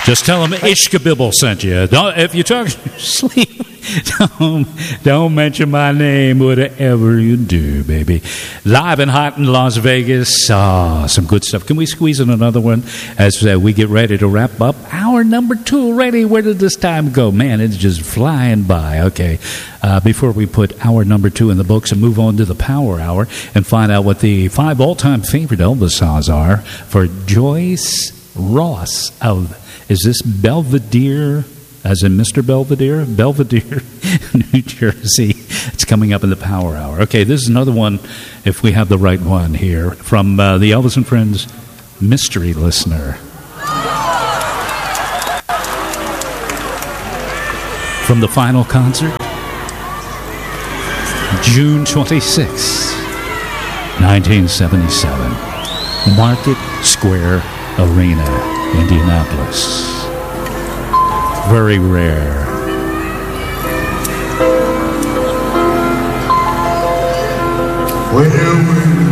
Just tell them Ishkabibble sent you. If you talk sleep, don't mention my name, whatever you do, baby. Live and hot in Las Vegas. Some good stuff. Can we squeeze in another one as we get ready to wrap up? Hour number 2 already. Where did this time go? Man, it's just flying by. Okay. Before we put hour number 2 in the books and move on to the Power Hour and find out what the 5 all-time favorite Elvis songs are for Joyce Ross of... Is this Belvedere, as in Mr. Belvedere? Belvedere, New Jersey. It's coming up in the Power Hour. Okay, this is another one, if we have the right one here, from the Elvis and Friends Mystery Listener. From the final concert, June 26, 1977, Market Square Arena, Indianapolis. Very rare. Well,